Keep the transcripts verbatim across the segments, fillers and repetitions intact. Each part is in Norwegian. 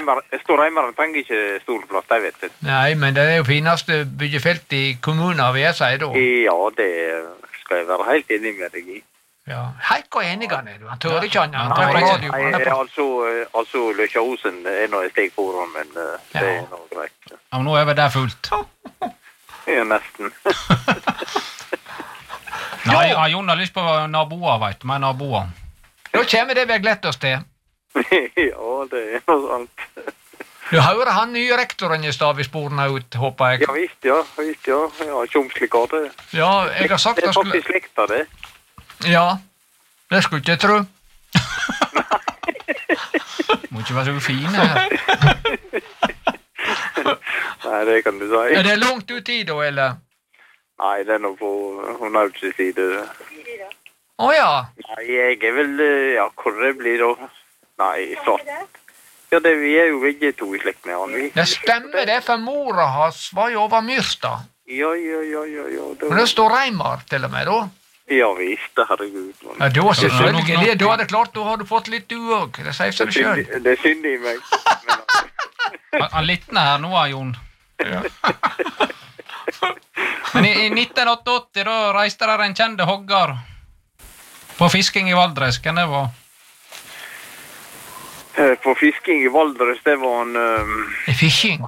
Storheimeren trenger ikke stor plass, det vet du. Nei, men det er jo fineste byggefelt i kommunen av E S A, da. Ja, det skal jeg være helt enig med deg i. Ja, Heiko er enig han er, du. Han tør ikke han. Han tør ikke. Nei, altså, altså Løkja Osen er noe steg foran, men uh, det er noe greit. Ja, men nå er vi der fullt. Ja, nesten. Nei, ja, Jon har lyst på naboer, vet du, med naboer. Da kommer det vel lett oss til. Ja, det er noe sant. Du hører han nye rektoren i stad vi sporene ut, håper jeg. Ja, visst, ja, visst, ja. Ja, tjomslikade. Ja, jeg har sagt det er faktisk slekta, det. Ja, det skulle ikke jeg tro. Må ikke være så fine her. Nei, det kan du si. Er det langt ut i da, eller? Nei, det er noe på Hunauts side. Åja. Nei, jeg er vel, ja, hvor det blir da? Nei, sånn. Ja, det, vi er jo begge to i slekt med han. Vi. Det stemmer det, for mora hans var jo over Myrstad. Ja, ja, ja, ja, ja. Det Men det står Reimar til og med, da. Ja, visst, herregud. Man. Ja, da selvfølgelig. Da er det klart, da har du fått litt du også. Det sier seg selv. Det er synd i meg. Han, han littner her nå, Jon. Ja. Men i, i nitten åttiåtte, da reiste der en kjente hogger på fisking i Valdres. Hvem det var? På fisking i Valdres, det var en... Um... Fishing?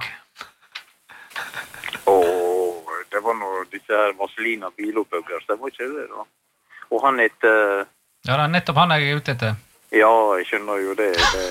Åh, det var noe disse her Vaselina biloppbyggers, det var ikke det da. Og han het... Uh... Ja, det er nettopp han jeg er ute etter. Ja, jeg skjønner jo det. det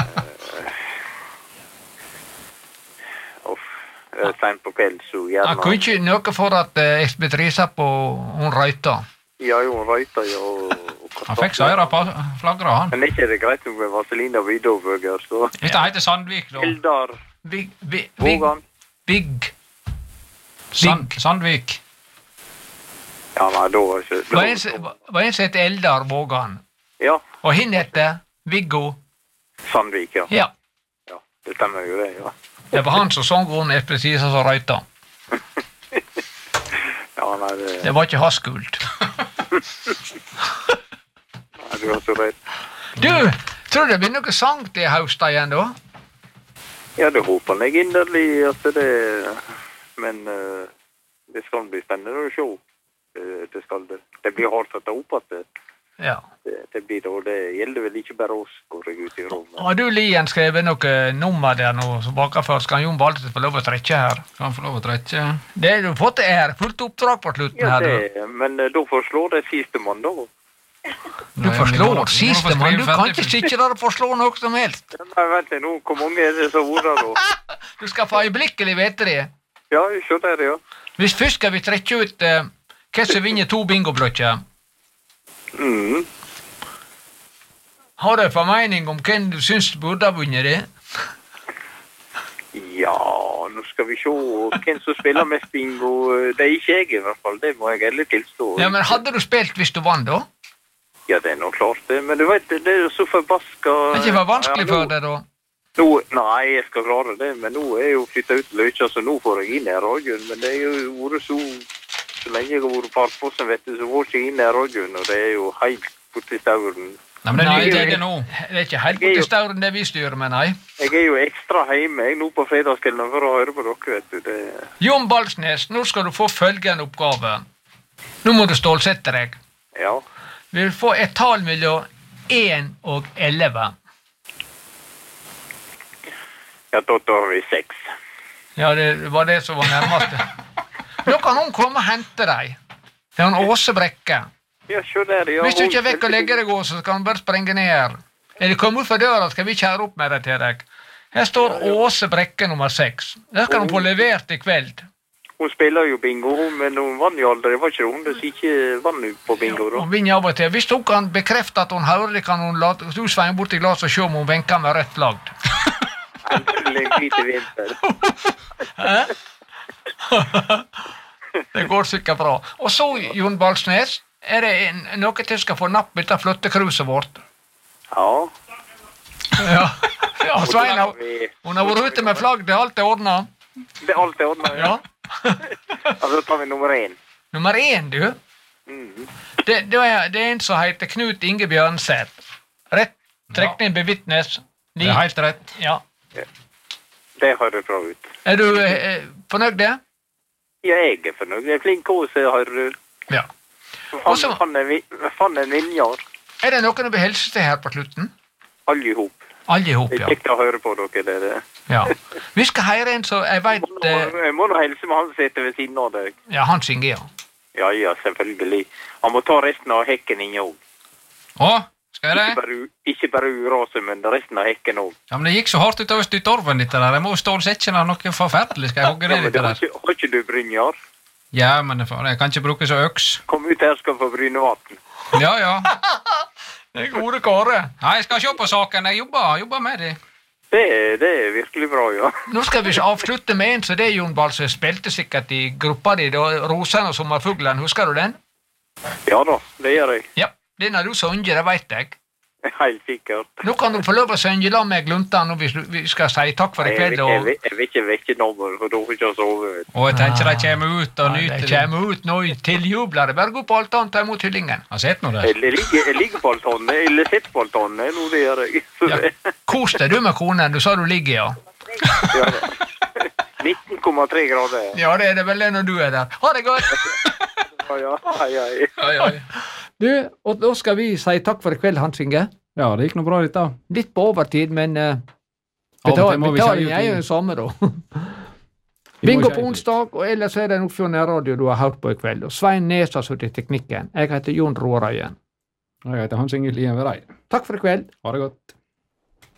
Uff, uh... tegn på pels og gjerne... Han kunne ikke noe for at uh, ekspeditriser på hun røyta. Ja, jo, hun røyta, ja. Han fikk søyre på flagra, han. Men ikke er det greit med Vaselina biloppbyggers, da. Hvis det heter Sandvik, da. Eldar. Big, big, Vågan. Big. Sand, Sandvik. Ja, nei, da var ikke... Hva er en som heter Eldar Vågan? Ja. Og henne heter Viggo? Sandvik, ja. Ja. Ja, det stemmer jo det, ja. Det var han som sang hun er precis som røyta. Ja, nei, det... Det var ikke hans skuld. Nei, du har så rett. Du, tror du det blir noe sang til høsta igjen da? Ja, det håper jeg inderlig at det... Men uh, det skal bli spennende å se. Uh, det skal det. Det blir hardt å ta opp at det. Ja. Det, det blir det, og det gjelder vel ikke bare oss, går jeg ut i rommet. Har du, Lien, skrevet noe nummer der nå, så baker først? Kan Jon Baltet få lov å trekke her? Kan han få lov å trekke? Det du har fått det her, fullt oppdrag på slutten ja, her. Det, du. Men uh, da forslår det siste mann da. Du forslår siste mann, du kan ikke sitte der og forslå noe som helst. Nei, vent nå, hvor mange er det som ordet da? Du skal få øyeblikkelig vite det. Ja, jeg skjønner det, ja. Hvis først skal vi trekke ut uh, hva som vinner to bingobløkker. Mhm. Har du en formening om hvem du synes burde ha vunnet det? Ja, nå skal vi se hvem som spiller mest bingo. Det er ikke jeg i hvert fall, det må jeg heller tilstå. Ja, men hadde du spilt hvis du vann da? Ja, det er nok klart det, men du vet, det er jo så forbaska... Det er ikke for vanskelig for deg da? Nå, nei, jeg skal klare det, men nå er jeg jo flyttet ut til Løkja, så nå får jeg inn i radioen, men det er jo vært så... Så lenge jeg har vært parkposten, vet du, så får jeg ikke inn i radioen, og det er jo helt borti stauren. Nei, men det er nye tider nå. Det er ikke helt borti stauren det vi styrer med, nei. Jeg er jo ekstra hjemme, jeg nå på fredagskvelden for å høre på dere, vet du. Det... Jon Balsnes, nå skal du få følgende oppgave. Nå må du stålsette deg. Ja. Vi vil få et tal mellom en og elleve. Ja, da tar vi seks. Ja, det var det som var nærmest. Nå kan hun komme og hente deg. Det er en Åse Brekke. Ja, se der, ja. Hvis du ikke er vekk og legger deg også, så kan du bare sprenge ned her. Eller kom ut fra døra, skal vi kjære opp med deg til deg. Her står Åse Brekke nummer seks. Det skal hun få levert i kveld. Hun spiller jo bingo, men hun vann jo aldri. Det var ikke hun, det sier ikke vann på bingo da. Hun vinner av og til. Hvis hun kan bekrefte at hun hører det, kan hun la du sveie bort i glas og se om hun venker med rødt lagd. Endelig hvite vinter. Hæ? Det går sikkert bra. Og så, Jon Balsnes, er det en, noe til skal få napp ut av fløttekruset vårt? Ja. Ja, ja Svein, hun har vært ute med flagg, det er alt er ordnet. Det er alt er ordnet, ja. Altså, tar vi nummer én. Nummer én, du? Mm. Det, det, er, det er en som heter Knut Inge Bjørnseth. Rett trekning bevitnes. Det er helt rett. Ja. Det hører bra ut. Er du eh, fornøyd det? Ja, jeg er fornøyd. Jeg er flink også, hører du. Ja. Fann, Også- fann, en, vi- fann en vinjar. Er det noen du vil hilse til her på slutten? Alle i hop. Alle i hop, Det er ja. kjekt å høre på dere, det er det. ja. Vi skal høre en så jeg vet Jeg må, eh, jeg må nå helse med han som sitter ved siden av deg. Ja, han synger, ja. Ja, ja, selvfølgelig. Han må ta resten av hekken inn òg. Å, skal jeg Ikke det? bare, ikke bare uraset, men resten av hekken òg. Ja, men det gikk så hardt utover styrtorven ditt der. Jeg må jo ståle sekken av noe forferdelig. Skal jeg hogge det Ja, men litt det har der? ikke, har ikke du Brynjar? Ja, men det får- jeg kan ikke bruke så øks. Kom ut her, skal få Brynevatn. Ja, ja. Det er gode kåre. Nei, jeg skal se på saken. Jeg jobber, jobber med det. Det, er- det er virkelig bra, ja. Nå skal vi avslutte med en så det, Jon Balse, spilte sikkert i gruppa di, da, Rosen og Sommerfuglen, husker du den? Ja da, det gjør jeg. Ja. Den har du sunget, det vet jeg. Helt sikkert. Nå kan du få lov å synge la med Glunta når vi, slu- vi skal si takk for i Jeg, kveld. jeg, Og, jeg, jeg vil ikke vekke nummer, for da får jeg ikke sove. vet du. Og jeg tenker de kommer ut og ja, nyter det det. kommer ut nå i tiljubler. Bare gå på altanen og ta imot hyllingen. Har sett noe der? Jeg ligger, jeg ligger på altanen, eller sitter på altanen, nå det gjør jeg. Så Ja. det, Kos deg du med konen. Du sa du ligger, ja. ja, da. nitten komma tre grader. Ja, det er det vel det når du er der. Ha det godt! Ja, ja, hei, hei. Oi, oi. Du, og da skal vi si takk for i kveld, Hans Inge. Ja, det gikk noe bra dette. Litt på overtid, men uh, Av og til må vi betalingen skeie er jo ut i- den samme, da. Vi må Bingo skeie på ut. onsdag, og ellers er det Nordfjord nærradio du har hørt på i kveld. Og Svein Nesa som til teknikken. Jeg heter Jon Roar Øyen. Jeg heter Hans Inge Lien Verei. Takk for i kveld. Ha det godt.